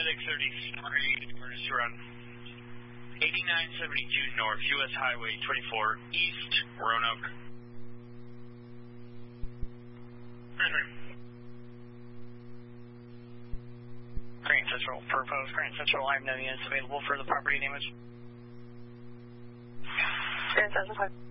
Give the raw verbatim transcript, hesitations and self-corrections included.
Medic thirty-three, emergency run. eighty-nine seventy-two North, U S Highway twenty-four, East, Roanoke. Grant Central, proposed Grant Central, I have no units available for the property damage. Grant Central,